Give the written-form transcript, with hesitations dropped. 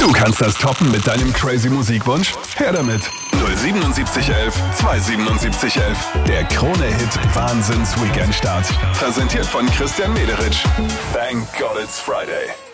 Du kannst das toppen mit deinem crazy Musikwunsch? Her damit. 07711 27711. Der Krone-Hit Wahnsinns-Weekend-Start. Präsentiert von Christian Mederitsch. Thank God it's Friday.